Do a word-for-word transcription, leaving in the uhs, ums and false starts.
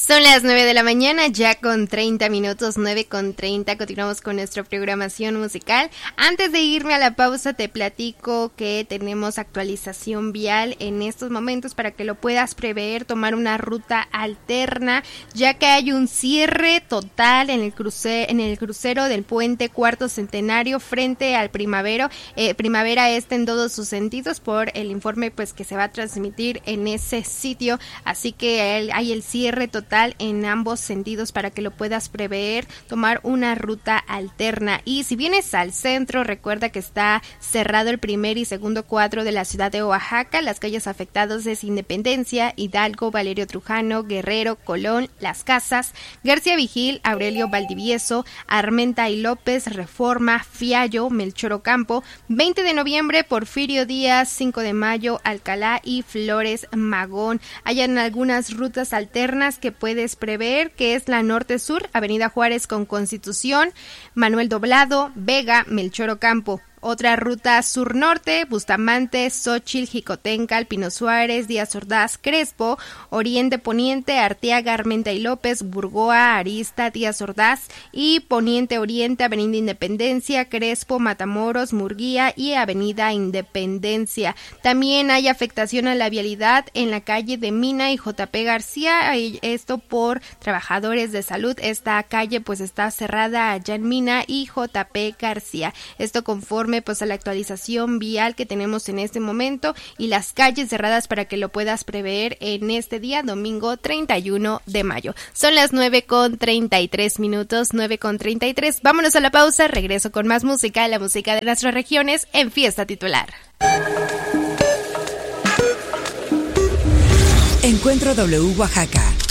Son las nueve de la mañana, ya con treinta minutos, nueve con treinta, continuamos con nuestra programación musical. Antes de irme a la pausa, te platico que tenemos actualización vial en estos momentos para que lo puedas prever, tomar una ruta alterna, ya que hay un cierre total en el cruce, en el crucero del puente Cuarto Centenario frente al Primavera, eh, Primavera Este en todos sus sentidos, por el informe pues que se va a transmitir en ese sitio, así que el, hay el cierre total en ambos sentidos para que lo puedas prever, tomar una ruta alterna. Y si vienes al centro, recuerda que está cerrado el primer y segundo cuadro de la ciudad de Oaxaca. Las calles afectadas es Independencia, Hidalgo, Valerio Trujano, Guerrero, Colón, Las Casas, García Vigil, Aurelio Valdivieso, Armenta y López, Reforma, Fiallo, Melchor Ocampo, veinte de noviembre, Porfirio Díaz, cinco de mayo, Alcalá y Flores Magón. Hayan algunas rutas alternas que puedes prever, que es la norte-sur, Avenida Juárez con Constitución, Manuel Doblado, Vega, Melchor Ocampo. Otra ruta sur-norte, Bustamante, Xóchitl, Jicotencal, Pino Suárez, Díaz Ordaz, Crespo, Oriente-Poniente, Arteaga, Armenta y López, Burgoa, Arista, Díaz Ordaz y Poniente-Oriente, Avenida Independencia, Crespo, Matamoros, Murguía y Avenida Independencia. También hay afectación a la vialidad en la calle de Mina y J P García, esto por trabajadores de salud. Esta calle pues está cerrada allá en Mina y J P García. Esto conforme pues a la actualización vial que tenemos en este momento y las calles cerradas para que lo puedas prever en este día, domingo treinta y uno de mayo. Son las nueve con treinta y tres minutos, nueve con treinta y tres. Vámonos a la pausa, regreso con más música, la música de nuestras regiones en Fiesta Titular. Encuentro W Oaxaca.